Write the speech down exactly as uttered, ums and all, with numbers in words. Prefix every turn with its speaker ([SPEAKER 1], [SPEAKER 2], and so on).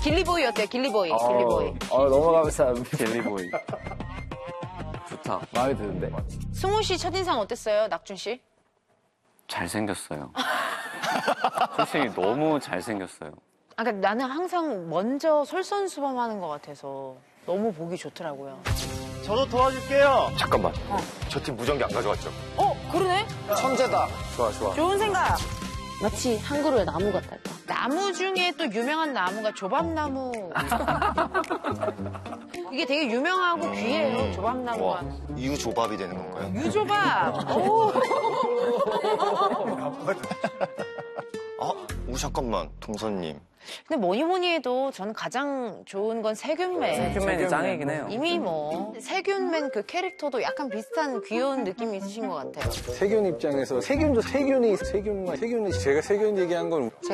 [SPEAKER 1] 길리보이 어때요? 길리보이.
[SPEAKER 2] 어,
[SPEAKER 1] 길리보이.
[SPEAKER 2] 어, 너무 감사합니다.
[SPEAKER 3] 젤리보이. 좋다.
[SPEAKER 2] 마음에 드는데?
[SPEAKER 1] 승우 씨 첫인상 어땠어요? 낙준 씨?
[SPEAKER 3] 잘생겼어요. 솔직히 너무 잘생겼어요.
[SPEAKER 1] 아, 그러니까 나는 항상 먼저 솔선수범하는 것 같아서 너무 보기 좋더라고요.
[SPEAKER 4] 저도 도와줄게요.
[SPEAKER 5] 잠깐만. 저 팀 무전기 안 가져왔죠?
[SPEAKER 1] 어, 그러네?
[SPEAKER 2] 천재다.
[SPEAKER 5] 좋아, 좋아.
[SPEAKER 1] 좋은 생각.
[SPEAKER 6] 마치 한 그루의 나무 같달까.
[SPEAKER 1] 나무 중에 또 유명한 나무가 조밥나무. 이게 되게 유명하고 귀해요, 조밥나무가.
[SPEAKER 5] 이유 조밥이 되는 건가요?
[SPEAKER 1] 유조밥. 오.
[SPEAKER 5] 아, 오, 잠깐만. 동선님.
[SPEAKER 1] 근데 뭐니 뭐니 해도 저는 가장 좋은 건 세균맨.
[SPEAKER 3] 세균맨이 짱이긴 해요.
[SPEAKER 1] 이미 뭐 세균맨 그 캐릭터도 약간 비슷한 귀여운 느낌이 있으신 것 같아요.
[SPEAKER 7] 세균 입장에서 세균도 세균이 세균만 세균이 제가 세균 얘기한 건